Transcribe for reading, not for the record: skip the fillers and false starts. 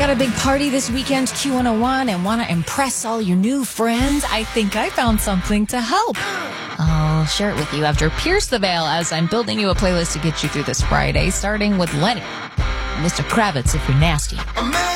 Got a big party this weekend, Q101, and want to impress all your new friends? I think I found something to help. I'll share it with you after Pierce the Veil, as I'm building you a playlist to get you through this Friday, starting with Lenny, Mr. Kravitz if you're nasty.